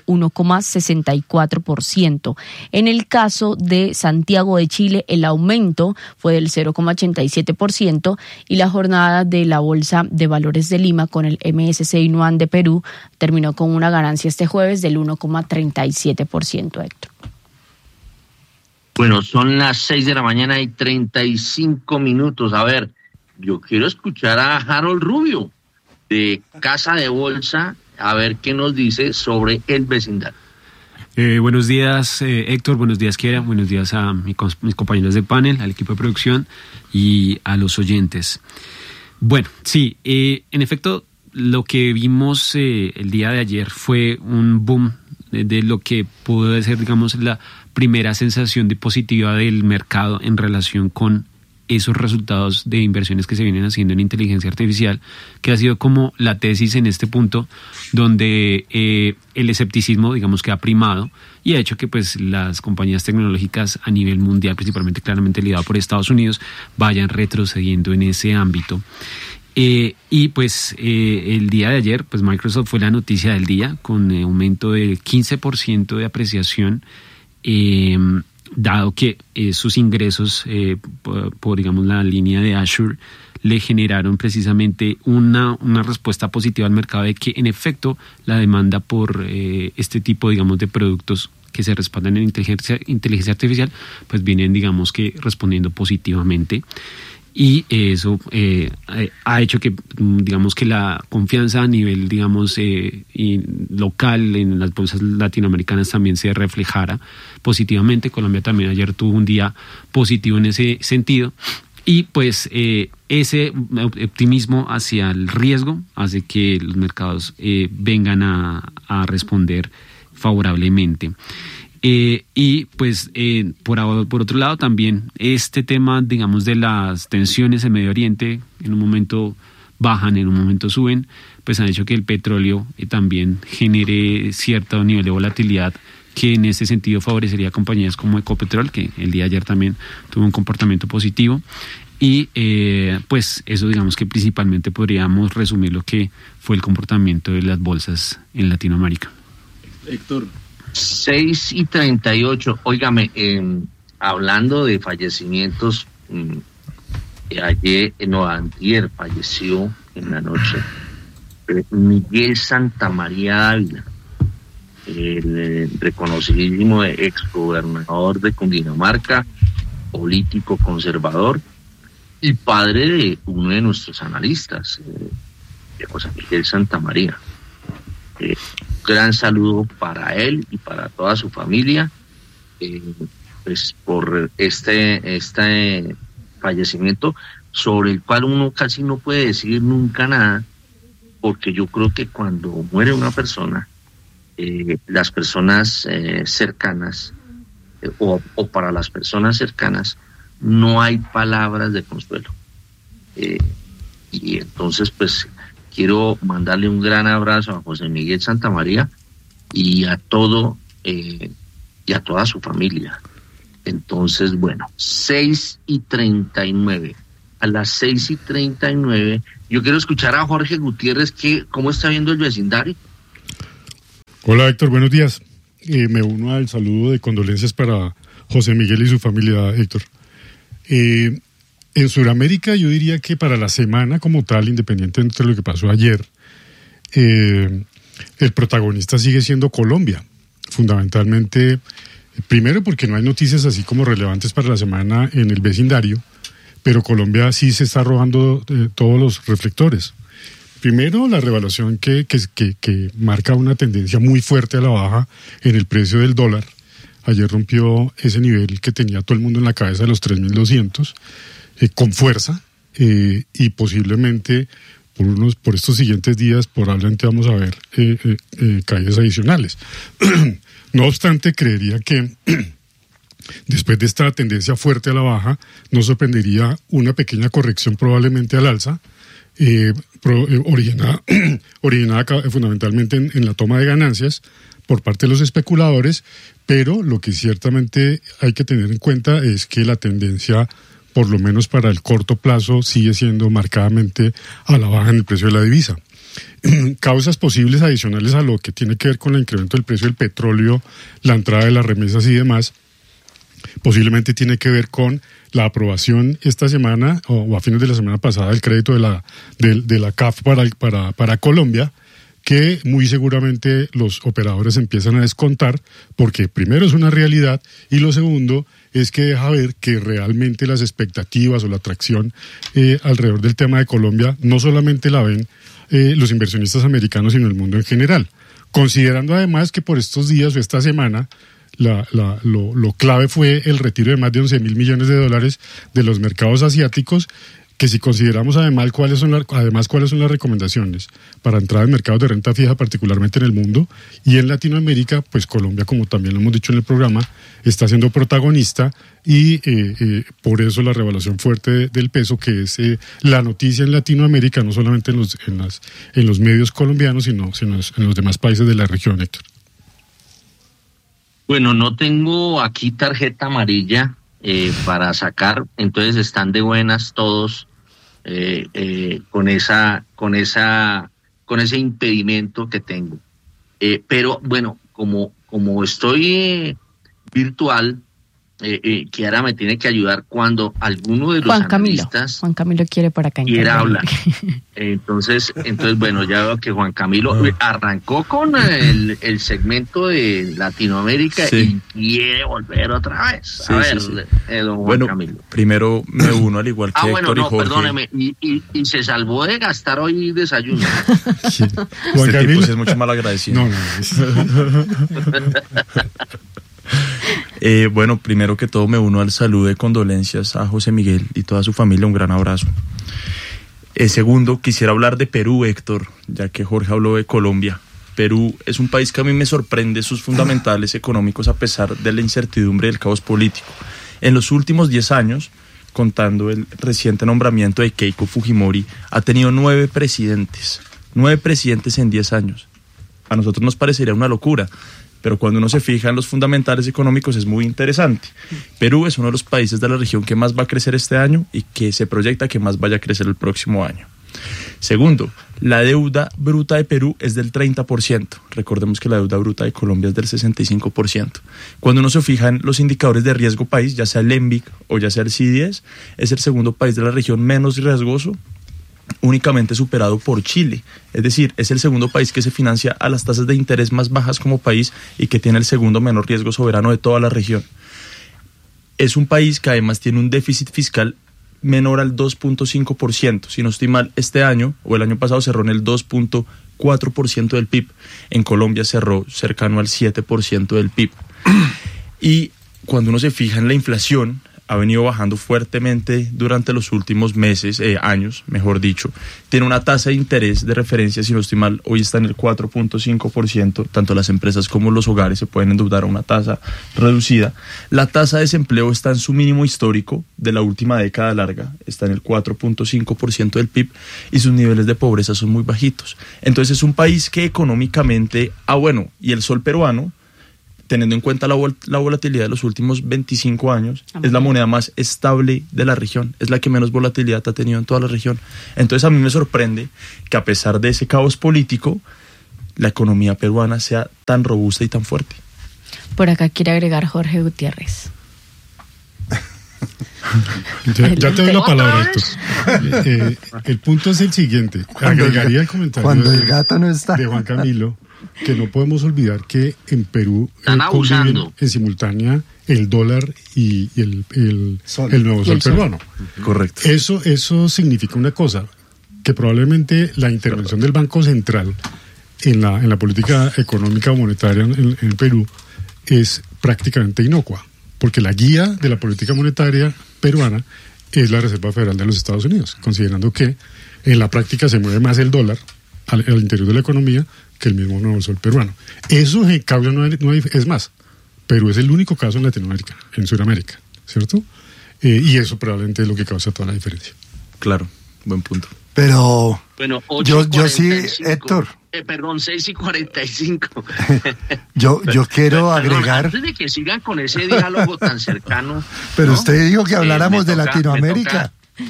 1,64%. En el caso de Santiago de Chile, el aumento fue del 0,87% y la jornada de la Bolsa de Valores de Lima con el MSCI Nuan de Perú terminó con una ganancia este jueves del 1,37%, Héctor. Bueno, son las 6 de la mañana y 35 minutos. A ver, yo quiero escuchar a Harold Rubio de Casa de Bolsa, a ver qué nos dice sobre el vecindario. Buenos días, Héctor, buenos días, Kiara, buenos días a mis compañeros de panel, al equipo de producción y a los oyentes. Bueno, sí, en efecto, lo que vimos el día de ayer fue un boom de lo que pudo ser, digamos, la primera sensación de positiva del mercado en relación con esos resultados de inversiones que se vienen haciendo en inteligencia artificial, que ha sido como la tesis en este punto, donde el escepticismo, digamos, que ha primado y ha hecho que pues las compañías tecnológicas a nivel mundial, principalmente claramente liderado por Estados Unidos, vayan retrocediendo en ese ámbito. Y pues el día de ayer, pues Microsoft fue la noticia del día, con aumento del 15% de apreciación, dado que sus ingresos por digamos la línea de Azure le generaron precisamente una respuesta positiva al mercado de que en efecto la demanda por este tipo, digamos, de productos que se respaldan en inteligencia artificial pues vienen, digamos, que respondiendo positivamente. Y eso ha hecho que, digamos, que la confianza a nivel, digamos, y local en las bolsas latinoamericanas también se reflejara positivamente. Colombia también ayer tuvo un día positivo en ese sentido. Y pues ese optimismo hacia el riesgo hace que los mercados vengan a responder favorablemente. Y pues por otro lado también este tema, digamos, de las tensiones en Medio Oriente, en un momento bajan, en un momento suben, pues han hecho que el petróleo también genere cierto nivel de volatilidad que en ese sentido favorecería a compañías como Ecopetrol, que el día de ayer también tuvo un comportamiento positivo. Y pues eso, digamos, que principalmente podríamos resumir lo que fue el comportamiento de las bolsas en Latinoamérica. Héctor. 6:38. Óigame, hablando de fallecimientos, Antier falleció en la noche Miguel Santamaría Dávila, el reconocidísimo exgobernador de Cundinamarca, político conservador y padre de uno de nuestros analistas, de José Miguel Santamaría. Gran saludo para él y para toda su familia, pues por este fallecimiento, sobre el cual uno casi no puede decir nunca nada, porque yo creo que cuando muere una persona, las personas cercanas, o para las personas cercanas, no hay palabras de consuelo. Y entonces, pues, quiero mandarle un gran abrazo a José Miguel Santamaría y a toda su familia. Entonces, bueno, 6:39. A las 6:39, yo quiero escuchar a Jorge Gutiérrez, ¿cómo está viendo el vecindario? Hola, Héctor, buenos días. Me uno al saludo de condolencias para José Miguel y su familia, Héctor. En Sudamérica, yo diría que para la semana como tal, independientemente de lo que pasó ayer, el protagonista sigue siendo Colombia. Fundamentalmente, primero porque no hay noticias así como relevantes para la semana en el vecindario, pero Colombia sí se está robando todos los reflectores. Primero, la revaluación que marca una tendencia muy fuerte a la baja en el precio del dólar. Ayer rompió ese nivel que tenía todo el mundo en la cabeza de los 3.200, con fuerza, y posiblemente por estos siguientes días probablemente vamos a ver caídas adicionales. No obstante, creería que después de esta tendencia fuerte a la baja, nos sorprendería una pequeña corrección probablemente al alza, originada fundamentalmente en la toma de ganancias por parte de los especuladores, pero lo que ciertamente hay que tener en cuenta es que la tendencia, por lo menos para el corto plazo, sigue siendo marcadamente a la baja en el precio de la divisa. Causas posibles adicionales a lo que tiene que ver con el incremento del precio del petróleo, la entrada de las remesas y demás, posiblemente tiene que ver con la aprobación esta semana o a fines de la semana pasada del crédito de la CAF para Colombia, que muy seguramente los operadores empiezan a descontar, porque primero es una realidad y lo segundo es que deja ver que realmente las expectativas o la atracción alrededor del tema de Colombia no solamente la ven los inversionistas americanos, sino el mundo en general. Considerando además que por estos días o esta semana lo clave fue el retiro de más de 11.000 millones de dólares de los mercados asiáticos, que si consideramos además cuáles son las recomendaciones para entrar en mercados de renta fija, particularmente en el mundo y en Latinoamérica, pues Colombia, como también lo hemos dicho en el programa, está siendo protagonista y por eso la revaluación fuerte del peso, que es la noticia en Latinoamérica, no solamente en los medios colombianos, sino en los demás países de la región, Héctor. Bueno, no tengo aquí tarjeta amarilla para sacar, entonces están de buenas todos con ese impedimento que tengo. Pero bueno, como estoy virtual, Kiara me tiene que ayudar cuando alguno de los analistas Juan Camilo quiere por acá quiera hablar. Entonces, bueno, ya veo que Juan Camilo arrancó con el segmento de Latinoamérica, sí, y quiere volver otra vez. A ver, don Juan Camilo. Primero me uno al igual que Héctor y Jorge. Perdóneme, y se salvó de gastar hoy desayuno. Sí. Juan Camilo tipo sí es mucho mal agradecido. No. Bueno, primero que todo me uno al saludo de condolencias a José Miguel y toda su familia, un gran abrazo. Segundo, quisiera hablar de Perú, Héctor, ya que Jorge habló de Colombia. Perú es un país que a mí me sorprende sus fundamentales económicos a pesar de la incertidumbre del caos político. En los últimos 10 años, contando el reciente nombramiento de Keiko Fujimori, ha tenido 9 presidentes. 9 presidentes en 10 años. A nosotros nos parecería una locura, pero cuando uno se fija en los fundamentales económicos es muy interesante. Perú es uno de los países de la región que más va a crecer este año y que se proyecta que más vaya a crecer el próximo año. Segundo, La deuda bruta de Perú es del 30%. Recordemos que la deuda bruta de Colombia es del 65%. Cuando uno se fija en los indicadores de riesgo país, ya sea el ENVIC o ya sea el CIDES, es el segundo país de la región menos riesgoso, únicamente superado por Chile. Es decir, es el segundo país que se financia a las tasas de interés más bajas como país y que tiene el segundo menor riesgo soberano de toda la región. Es un país que además tiene un déficit fiscal menor al 2.5%. Si no estoy mal, este año o el año pasado cerró en el 2.4% del PIB. En Colombia cerró cercano al 7% del PIB. Y cuando uno se fija en la inflación, ha venido bajando fuertemente durante los últimos meses, años, mejor dicho. Tiene una tasa de interés de referencia, si no estoy mal, hoy está en el 4.5%. Tanto las empresas como los hogares se pueden endeudar a una tasa reducida. La tasa de desempleo está en su mínimo histórico de la última década larga, está en el 4.5% del PIB, y sus niveles de pobreza son muy bajitos. Entonces es un país que económicamente, y el sol peruano, teniendo en cuenta la volatilidad de los últimos 25 años, es la moneda más estable de la región, es la que menos volatilidad ha tenido en toda la región. Entonces a mí me sorprende que a pesar de ese caos político, la economía peruana sea tan robusta y tan fuerte. Por acá quiere agregar Jorge Gutiérrez. Ya te doy la palabra, Héctor. El punto es el siguiente. Agregaría el comentario cuando el gato no está. De Juan Camilo, que no podemos olvidar que en Perú conviven en simultánea el dólar y el nuevo sol peruano. Correcto. Eso significa una cosa, que probablemente la intervención del Banco Central en la política económica o monetaria en Perú es prácticamente inocua, porque la guía de la política monetaria peruana es la Reserva Federal de los Estados Unidos, considerando que en la práctica se mueve más el dólar al interior de la economía que el mismo nuevo sol peruano. Eso en cambio no hay, es más, Perú es el único caso en Latinoamérica, en Sudamérica, ¿cierto? Y eso probablemente es lo que causa toda la diferencia. Claro, buen punto. Pero bueno, yo sí, Héctor. Perdón, 6:45. yo quiero agregar. Antes de que sigan con ese diálogo tan cercano. Pero ¿no? Usted dijo que habláramos de Latinoamérica.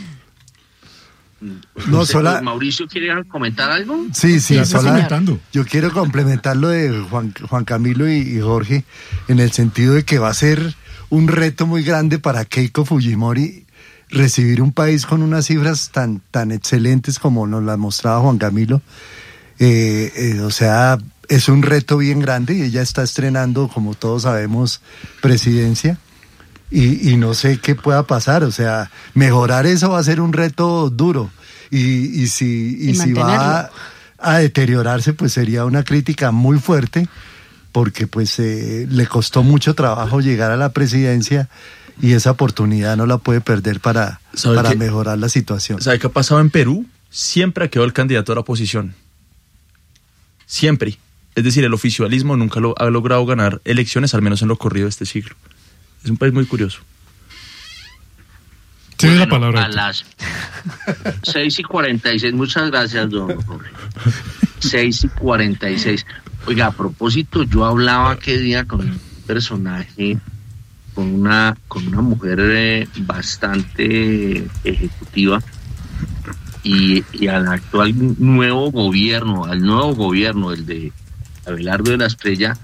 No, sola... ¿Mauricio quiere comentar algo? Sí, yo quiero complementar lo de Juan Camilo y Jorge, en el sentido de que va a ser un reto muy grande para Keiko Fujimori recibir un país con unas cifras tan excelentes como nos las mostraba Juan Camilo. O sea, es un reto bien grande y ella está estrenando, como todos sabemos, presidencia. Y no sé qué pueda pasar, o sea, mejorar eso va a ser un reto duro y si va a deteriorarse, pues sería una crítica muy fuerte, porque pues le costó mucho trabajo llegar a la presidencia y esa oportunidad no la puede perder para mejorar la situación. ¿Sabe qué ha pasado en Perú? Siempre ha quedado el candidato a la oposición. Siempre. Es decir, el oficialismo nunca ha logrado ganar elecciones, al menos en lo corrido de este siglo. Es un país muy curioso. Tiene la palabra. A las 6:46. Muchas gracias, don Jorge. 6:46. Oiga, a propósito, yo hablaba aquel día con un personaje, con una mujer bastante ejecutiva, y al actual nuevo gobierno, el de Abelardo de la Estrella,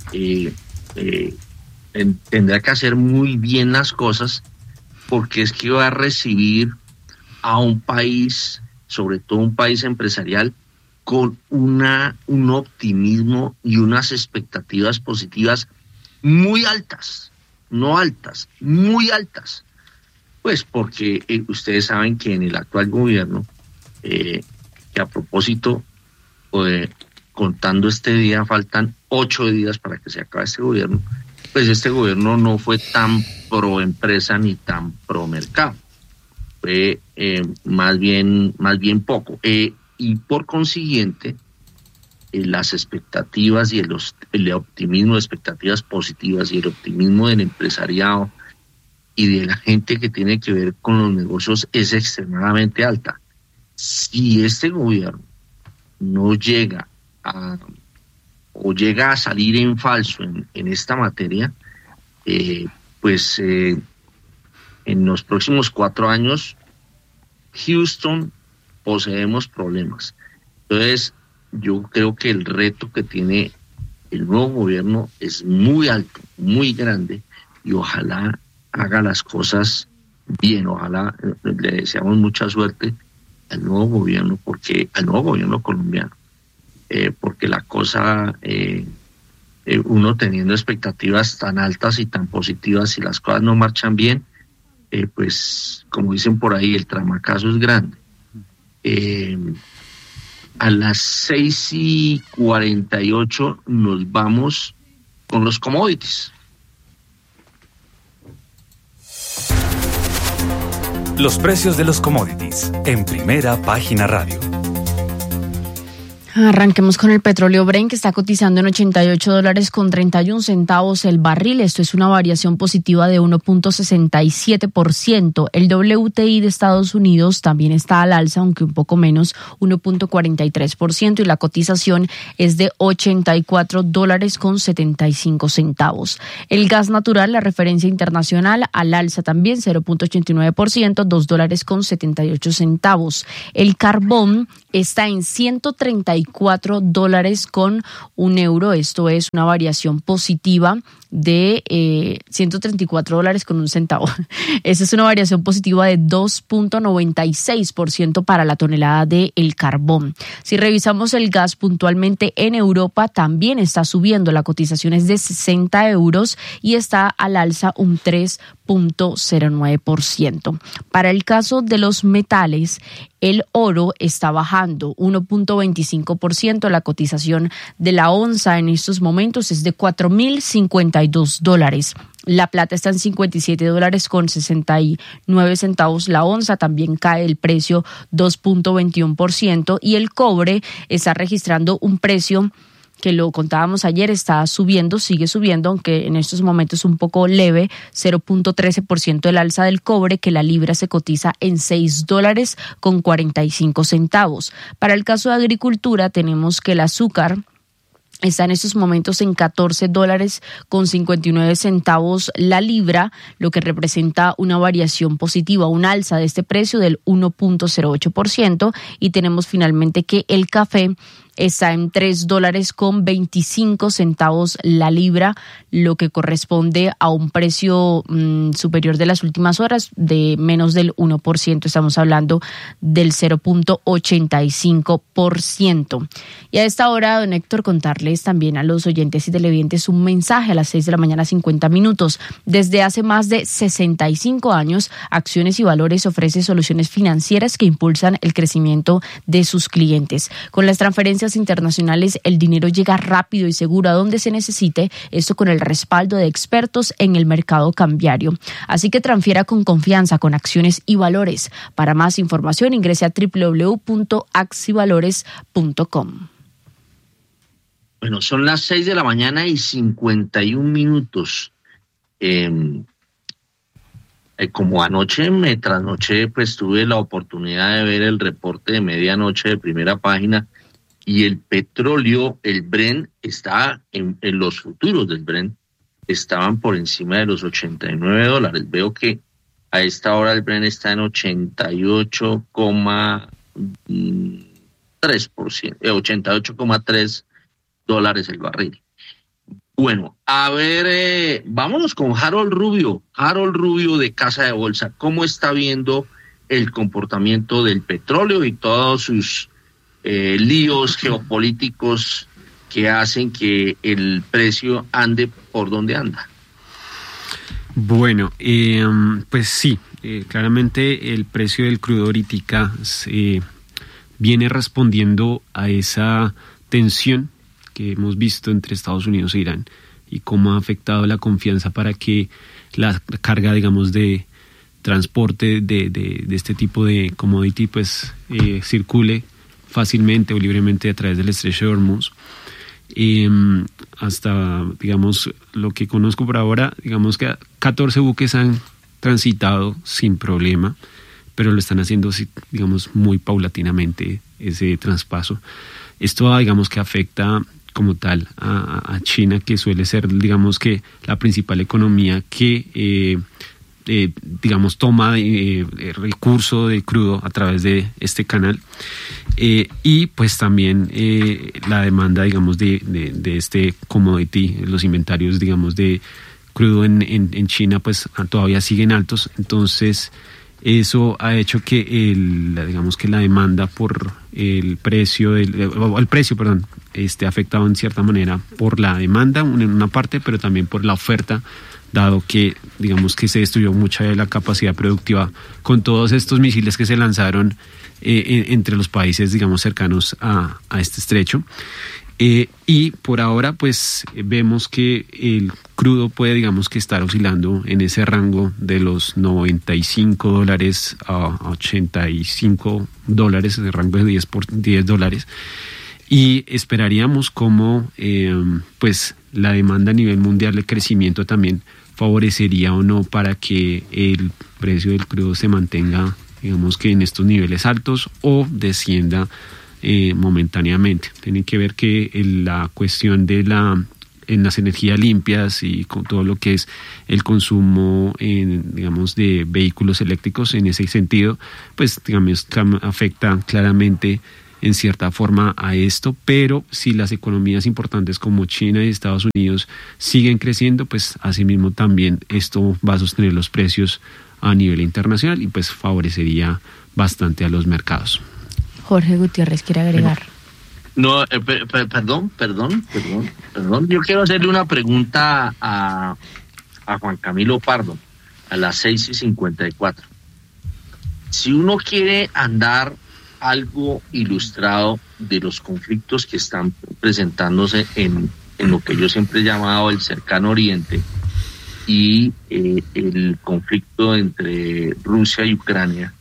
tendrá que hacer muy bien las cosas, porque es que va a recibir a un país, sobre todo un país empresarial, con un optimismo y unas expectativas positivas muy altas, no altas, muy altas. Pues porque ustedes saben que en el actual gobierno, que a propósito, contando este día, faltan 8 días para que se acabe este gobierno, pues este gobierno no fue tan pro empresa ni tan pro mercado, fue más bien poco, y por consiguiente las expectativas y el optimismo, expectativas positivas y el optimismo del empresariado y de la gente que tiene que ver con los negocios es extremadamente alta. Si este gobierno no llega a salir en falso en esta materia, pues en los próximos 4 años, Houston, poseemos problemas. Entonces, yo creo que el reto que tiene el nuevo gobierno es muy alto, muy grande, y ojalá haga las cosas bien. Ojalá le deseamos mucha suerte al nuevo gobierno, al nuevo gobierno colombiano, porque la cosa, uno teniendo expectativas tan altas y tan positivas, si las cosas no marchan bien, pues como dicen por ahí, el tramacazo es grande. A las 6:48 nos vamos con los commodities. Los precios de los commodities en Primera Página Radio. Arranquemos con el petróleo Brent, que está cotizando en $88.31 el barril. Esto es una variación positiva de 1.67%. El WTI de Estados Unidos también está al alza, aunque un poco menos, 1.43%, y la cotización es de $84.75. El gas natural, la referencia internacional, al alza también, 0.89%, $2.78. El carbón está en $134.1 Esto es una variación positiva de $134.1. Esa es una variación positiva de 2.96% para la tonelada de el carbón. Si revisamos el gas puntualmente en Europa, también está subiendo. La cotización es de €60 y está al alza un 3.09%. Para el caso de los metales, el oro está bajando 1.25%. La cotización de la onza en estos momentos es de $4.052. La plata está en $57.69 la onza, también cae el precio 2.21%, y el cobre está registrando un precio que lo contábamos ayer, está subiendo, sigue subiendo, aunque en estos momentos un poco leve, 0.13% el alza del cobre, que la libra se cotiza en $6.45. Para el caso de agricultura, tenemos que el azúcar está en estos momentos en $14.59 la libra, lo que representa una variación positiva, un alza de este precio del 1.08%, y tenemos finalmente que el café está en $3.25 la libra, lo que corresponde a un precio superior de las últimas horas de menos del 1%. Estamos hablando del 0.85%. Y a esta hora, don Héctor, contarles también a los oyentes y televidentes un mensaje a las 6 de la mañana, 50 minutos. Desde hace más de 65 años, Acciones y Valores ofrece soluciones financieras que impulsan el crecimiento de sus clientes. Con las transferencias internacionales, el dinero llega rápido y seguro a donde se necesite, esto con el respaldo de expertos en el mercado cambiario. Así que transfiera con confianza con Acciones y Valores. Para más información, ingrese a www.axivalores.com. Bueno, son las 6 de la mañana y 51 minutos. Como anoche me trasnoché, pues tuve la oportunidad de ver el reporte de medianoche de Primera Página, y el petróleo, el Brent, está en los futuros del Brent, estaban por encima de los $89. Veo que a esta hora el Brent está en 88,3 dólares el barril. Bueno, a ver, vámonos con Harold Rubio de Casa de Bolsa. ¿Cómo está viendo el comportamiento del petróleo y todos sus líos geopolíticos que hacen que el precio ande por donde anda? Bueno, pues sí, claramente el precio del crudo ahorita viene respondiendo a esa tensión que hemos visto entre Estados Unidos e Irán, y cómo ha afectado la confianza para que la carga, digamos, de transporte de este tipo de commodity pues circule fácilmente o libremente a través del estrecho de Hormuz. Hasta, digamos, lo que conozco por ahora, digamos que 14 buques han transitado sin problema, pero lo están haciendo, digamos, muy paulatinamente ese traspaso. Esto, digamos, que afecta como tal a China, que suele ser, digamos, que la principal economía que digamos, toma recurso de crudo a través de este canal, y pues también la demanda, digamos, de este commodity, los inventarios, digamos, de crudo en China, pues todavía siguen altos. Entonces eso ha hecho que digamos que la demanda por el precio esté afectado en cierta manera por la demanda en una parte, pero también por la oferta, dado que digamos que se destruyó mucha de la capacidad productiva con todos estos misiles que se lanzaron entre los países, digamos, cercanos a este estrecho. Y por ahora pues vemos que el crudo puede, digamos, que estar oscilando en ese rango de los $95 a $85, el rango de $10, y esperaríamos como pues la demanda a nivel mundial de crecimiento también favorecería o no para que el precio del crudo se mantenga, digamos, que en estos niveles altos o descienda momentáneamente. Tienen que ver que la cuestión de en las energías limpias y con todo lo que es el consumo, digamos, de vehículos eléctricos, en ese sentido, pues digamos, afecta claramente en cierta forma a esto, pero si las economías importantes como China y Estados Unidos siguen creciendo, pues asimismo también esto va a sostener los precios a nivel internacional y pues favorecería bastante a los mercados. Jorge Gutiérrez quiere agregar. No, perdón. Yo quiero hacerle una pregunta a Juan Camilo Pardo a las 6:54. Si uno quiere andar algo ilustrado de los conflictos que están presentándose en lo que yo siempre he llamado el cercano oriente y el conflicto entre Rusia y Ucrania,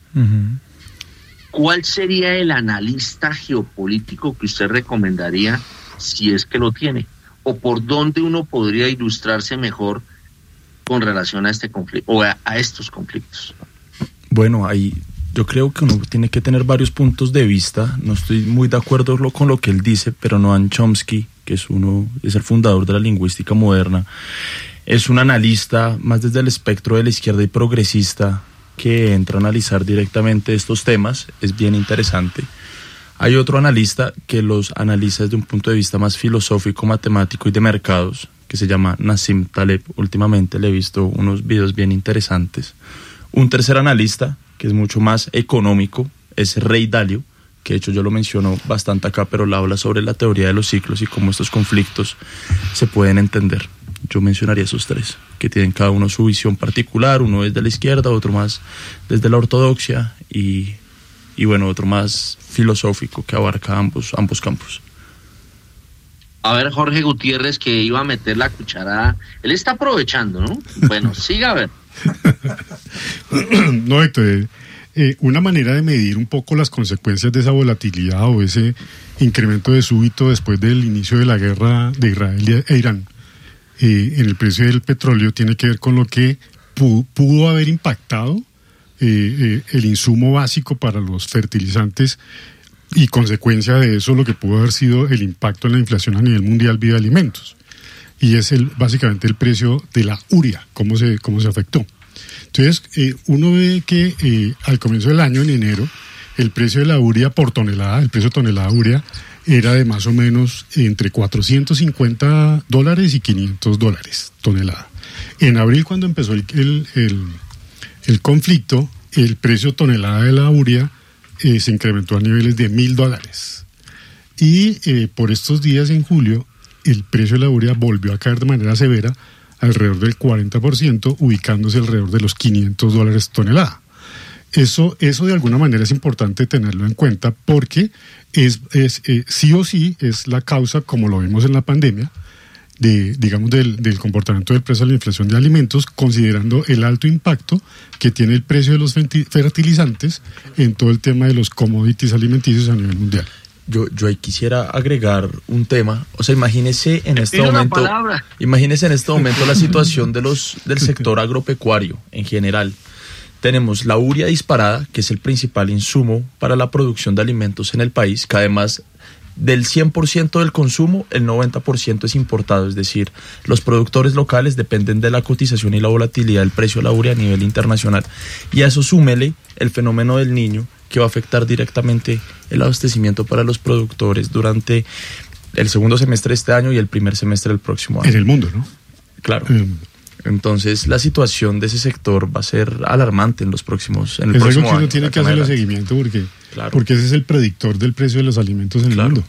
¿cuál sería el analista geopolítico que usted recomendaría, si es que lo tiene? ¿O por dónde uno podría ilustrarse mejor con relación a este conflicto o a estos conflictos? Bueno, ahí yo creo que uno tiene que tener varios puntos de vista. No estoy muy de acuerdo con lo que él dice, pero Noam Chomsky, que es el fundador de la lingüística moderna, es un analista más desde el espectro de la izquierda y progresista, que entra a analizar directamente estos temas. Es bien interesante. Hay otro analista que los analiza desde un punto de vista más filosófico, matemático y de mercados, que se llama Nassim Taleb. Últimamente le he visto unos videos bien interesantes. Un tercer analista, que es mucho más económico, es Ray Dalio, que de hecho yo lo menciono bastante acá, pero él habla sobre la teoría de los ciclos y cómo estos conflictos se pueden entender. Yo mencionaría esos tres, que tienen cada uno su visión particular, uno desde la izquierda, otro más desde la ortodoxia y bueno, otro más filosófico que abarca ambos campos. A ver, Jorge Gutiérrez, que iba a meter la cucharada, él está aprovechando, ¿no? Bueno, siga a ver. No, Héctor, una manera de medir un poco las consecuencias de esa volatilidad o ese incremento de súbito después del inicio de la guerra de Israel e Irán en el precio del petróleo tiene que ver con lo que pudo haber impactado el insumo básico para los fertilizantes y consecuencia de eso lo que pudo haber sido el impacto en la inflación a nivel mundial vía alimentos. Y es básicamente el precio de la urea, cómo se afectó. Entonces, uno ve que al comienzo del año, en enero, el precio de la urea por tonelada, el precio de tonelada urea, era de más o menos entre $450 y $500 tonelada. En abril, cuando empezó el conflicto, el precio tonelada de la urea se incrementó a niveles de $1,000. Y por estos días, en julio, el precio de la urea volvió a caer de manera severa, alrededor del 40%, ubicándose alrededor de los $500 tonelada. Eso de alguna manera es importante tenerlo en cuenta porque es sí o sí es la causa, como lo vimos en la pandemia, del comportamiento del precio de la inflación de alimentos, considerando el alto impacto que tiene el precio de los fertilizantes en todo el tema de los commodities alimenticios a nivel mundial. Yo ahí quisiera agregar un tema. O sea, imagínese en este momento la situación del sector agropecuario en general. Tenemos la urea disparada, que es el principal insumo para la producción de alimentos en el país, que además del 100% del consumo, el 90% es importado, es decir, los productores locales dependen de la cotización y la volatilidad del precio de la urea a nivel internacional. Y a eso súmele el fenómeno del Niño, que va a afectar directamente el abastecimiento para los productores durante el segundo semestre de este año y el primer semestre del próximo año. En el mundo, ¿no? Claro. Entonces la situación de ese sector va a ser alarmante en el próximo año. Es algo que uno tiene que hacerle seguimiento porque ese es el predictor del precio de los alimentos en el mundo.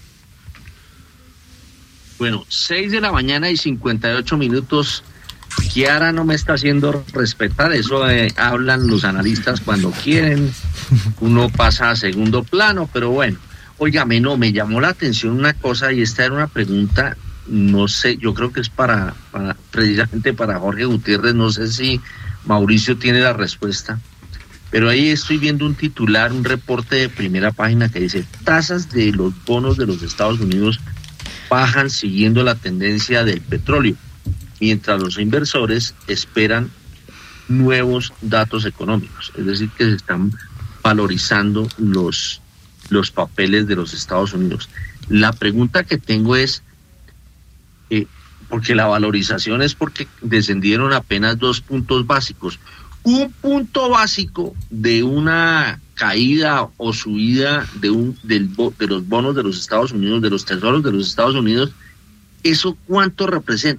Bueno, 6:58 a.m. Kiara no me está haciendo respetar, eso hablan los analistas cuando quieren, uno pasa a segundo plano, pero bueno, óigame, no, me llamó la atención una cosa y esta era una pregunta, no sé, yo creo que es precisamente para Jorge Gutiérrez, no sé si Mauricio tiene la respuesta, pero ahí estoy viendo un titular, un reporte de primera página que dice: tasas de los bonos de los Estados Unidos bajan siguiendo la tendencia del petróleo, mientras los inversores esperan nuevos datos económicos, es decir, que se están valorizando los papeles de los Estados Unidos. La pregunta que tengo es, porque la valorización es porque descendieron apenas 2 puntos básicos. Un punto básico de una caída o subida de los bonos de los Estados Unidos, de los tesoros de los Estados Unidos, ¿eso cuánto representa?